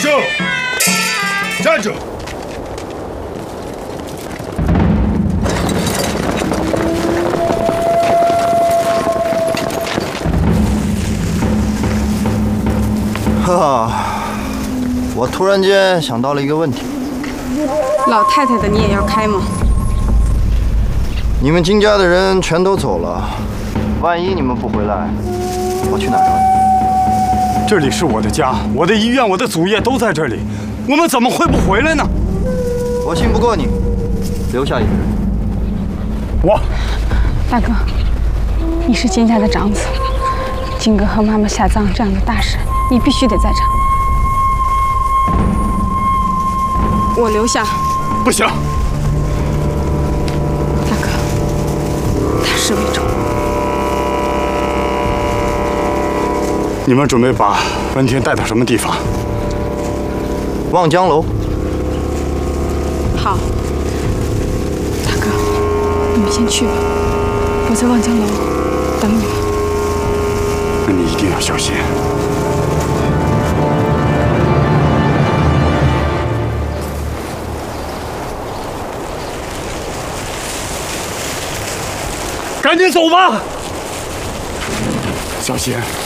站住！ 哈，我突然间想到了一个问题。 老太太的你也要开吗？ 你们金家的人全都走了，万一你们不回来，我去哪儿找你？ 这里是我的家，我的医院，我的祖业都在这里，我们怎么会不回来呢？ 我信不过你，留下一个人。 我， 大哥，你是金家的长子，金哥和妈妈下葬这样的大事，你必须得在场。我留下。 不行。 大哥，大事为重。 你们准备把文婷带到什么地方？ 望江楼。 好。大哥，你们先去吧，我在望江楼等你们。 那你一定要小心。赶紧走吧，小心。